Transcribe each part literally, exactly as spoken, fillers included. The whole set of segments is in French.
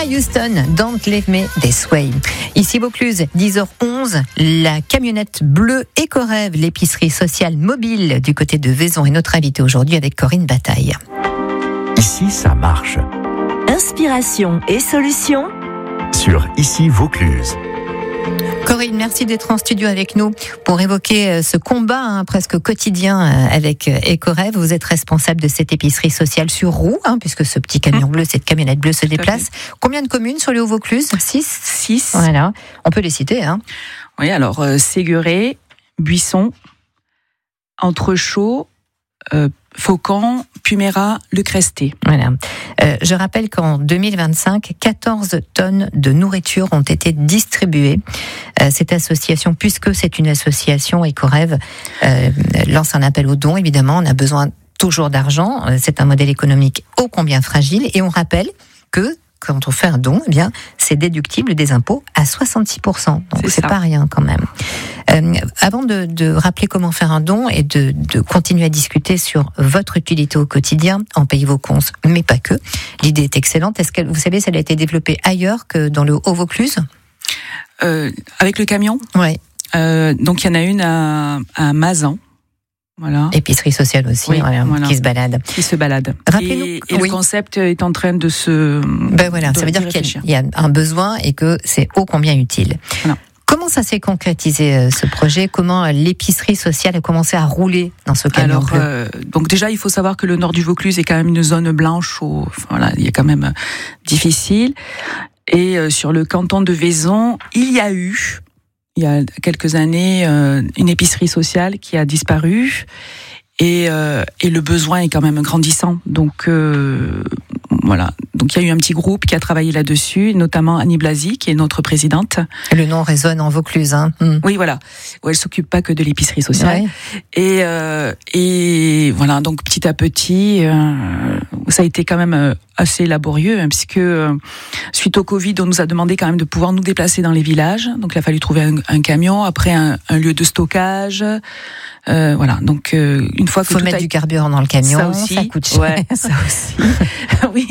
Whitney Houston, Don't Leave Me This Way. Ici Vaucluse, dix heures onze, la camionnette bleue Éco-Rêve, l'épicerie sociale mobile du côté de Vaison est notre invitée aujourd'hui avec Corinne Bataille. Ici, ça marche. Inspiration et solutions sur Ici Vaucluse. Corinne, merci d'être en studio avec nous pour évoquer ce combat hein, presque quotidien avec Éco-Rêve. Vous êtes responsable de cette épicerie sociale sur roue, hein, puisque ce petit camion bleu, cette camionnette bleue se déplace. Combien de communes sur le Haut-Vaucluse ? Six. Six. Voilà. On peut les citer. Hein. Oui, alors euh, Séguret, Buisson, Entrechaux, euh, Faucon, Puméra, Le Cresté. Voilà. Euh, je rappelle qu'en deux mille vingt-cinq, quatorze tonnes de nourriture ont été distribuées. Euh, cette association, puisque c'est une association Éco-Rêve, euh, lance un appel aux dons. Évidemment, on a besoin toujours d'argent. C'est un modèle économique ô combien fragile. Et on rappelle que quand on fait un don, eh bien, c'est déductible des impôts à soixante-six pour cent. Donc, c'est, c'est pas rien quand même. Euh, avant de, de rappeler comment faire un don et de, de continuer à discuter sur votre utilité au quotidien en Pays Vaucluse, mais pas que, l'idée est excellente. Est-ce que, vous savez, ça a été développé ailleurs que dans le Haut-Vaucluse ? euh, Avec le camion ? Oui. Euh, donc, il y en a une à, à Mazan. Voilà. Épicerie sociale aussi, oui, voilà, voilà. qui se balade. Qui se balade. Rappelez-nous. Et, et oui. le concept est en train de se. Ben voilà, ça veut dire qu'il y a un besoin et que c'est ô combien utile. Voilà. Comment ça s'est concrétisé ce projet ? Comment l'épicerie sociale a commencé à rouler dans ce camion Alors, bleu ? euh, donc déjà, il faut savoir que le nord du Vaucluse est quand même une zone blanche. Où, enfin, voilà, il est quand même difficile. Et euh, sur le canton de Vaison, il y a eu. Il y a quelques années, euh, une épicerie sociale qui a disparu et, euh, et le besoin est quand même grandissant. Donc euh, voilà. Donc il y a eu un petit groupe qui a travaillé là-dessus, notamment Annie Blasi, qui est notre présidente. Le nom résonne en Vaucluse, hein. Mmh. Oui, voilà. Où elle s'occupe pas que de l'épicerie sociale. Ouais. Et euh, et voilà. Donc petit à petit, euh, ça a été quand même euh, assez laborieux, hein, puisque euh, suite au Covid, on nous a demandé quand même de pouvoir nous déplacer dans les villages. Donc il a fallu trouver un, un camion, après un, un lieu de stockage. Euh, voilà. Donc euh, une fois que faut tout mettre a... du carburant dans le camion, ça aussi, ça coûte cher. Ouais, ça aussi. Oui.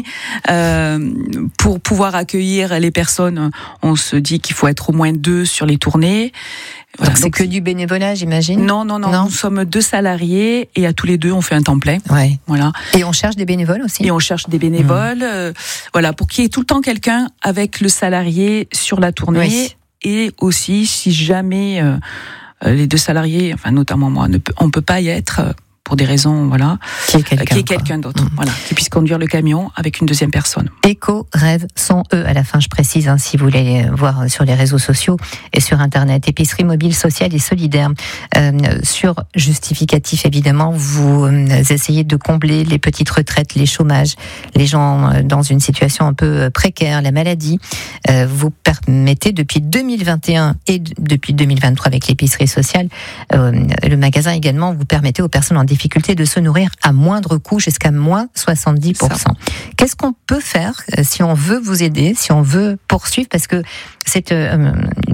Euh, pour pouvoir accueillir les personnes, on se dit qu'il faut être au moins deux sur les tournées. Voilà, donc, donc c'est que du bénévolat, j'imagine ? Non, non, non, non. Nous sommes deux salariés et à tous les deux, on fait un temps plein. Ouais. Voilà. Et on cherche des bénévoles aussi ? Et on cherche des bénévoles. Mmh. Euh, voilà, pour qu'il y ait tout le temps quelqu'un avec le salarié sur la tournée. Oui. Et aussi, si jamais euh, les deux salariés, enfin notamment moi, ne peut, on ne peut pas y être... Euh, pour des raisons, voilà, qui est quelqu'un, qui est quelqu'un d'autre, mmh. voilà, qui puisse conduire le camion avec une deuxième personne. Éco-Rêve, sans E à la fin, je précise, hein, si vous voulez voir sur les réseaux sociaux et sur Internet. Épicerie mobile, sociale et solidaire. Euh, sur justificatif, évidemment, vous euh, essayez de combler les petites retraites, les chômages, les gens euh, dans une situation un peu précaire, la maladie. Euh, vous permettez, depuis deux mille vingt et un et d- depuis deux mille vingt-trois avec l'épicerie sociale, euh, le magasin également, vous permettez aux personnes en difficulté de se nourrir à moindre coût, jusqu'à moins soixante-dix pour cent. Qu'est-ce qu'on peut faire si on veut vous aider, si on veut poursuivre, parce que c'est euh,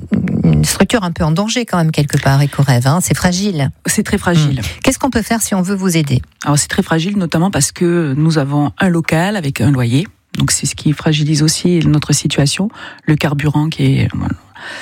une structure un peu en danger quand même quelque part, Éco-Rêve, hein, c'est fragile. C'est très fragile. Mmh. Qu'est-ce qu'on peut faire si on veut vous aider ? Alors c'est très fragile, notamment parce que nous avons un local avec un loyer, donc c'est ce qui fragilise aussi notre situation, le carburant qui est... Voilà.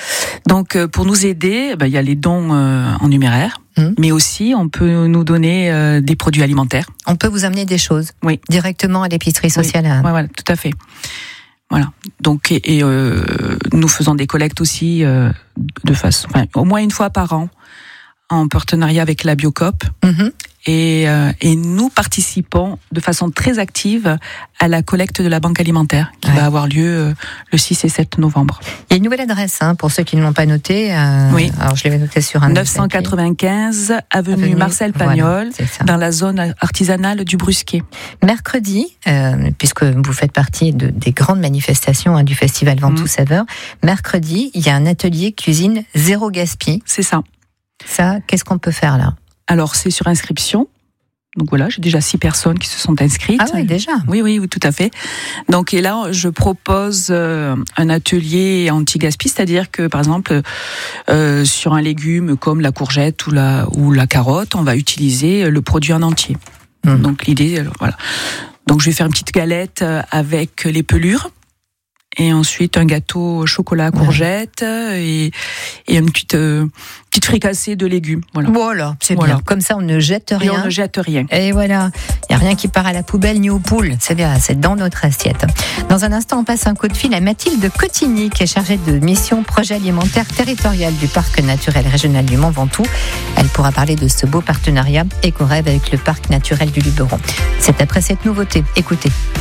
Donc pour nous aider, ben, il y a les dons euh, en numéraire, mmh. mais aussi on peut nous donner euh, des produits alimentaires. On peut vous amener des choses, oui, directement à l'épicerie sociale. Oui, ouais, voilà, tout à fait. Voilà. Donc et, et euh, nous faisons des collectes aussi euh, de façon, enfin, au moins une fois par an, en partenariat avec la Biocoop. Mmh. Et, euh, et nous participons de façon très active à la collecte de la banque alimentaire qui ouais. va avoir lieu euh, le six et sept novembre. Il y a une nouvelle adresse hein, pour ceux qui ne l'ont pas notée. Euh, oui. Alors je l'avais notée sur un neuf cent quatre-vingt-quinze avenue, avenue Marcel Pagnol, voilà, dans la zone artisanale du Brusquet. Mercredi, euh, puisque vous faites partie de, des grandes manifestations hein, du festival Ventoux mmh. Saveur, mercredi, il y a un atelier cuisine zéro gaspille. C'est ça. Ça, qu'est-ce qu'on peut faire là ? Alors, c'est sur inscription. Donc voilà, j'ai déjà six personnes qui se sont inscrites. Ah oui, déjà. Oui, oui, oui, tout à fait. Donc et là, je propose euh, un atelier anti-gaspi, c'est-à-dire que par exemple, euh, sur un légume comme la courgette ou la ou la carotte, on va utiliser le produit en entier. Mmh. Donc l'idée, voilà. Donc je vais faire une petite galette avec les pelures. Et ensuite un gâteau au chocolat courgette et, et une petite, euh, petite fricassée de légumes. Voilà, voilà c'est voilà. bien. Comme ça, on ne jette rien. Et on ne jette rien. Et voilà, il n'y a rien qui part à la poubelle ni aux poules. C'est bien, c'est dans notre assiette. Dans un instant, on passe un coup de fil à Mathilde Cotigny, qui est chargée de mission projet alimentaire territorial du parc naturel régional du Mont Ventoux. Elle pourra parler de ce beau partenariat Éco-Rêve avec le parc naturel du Luberon. C'est après cette nouveauté. Écoutez.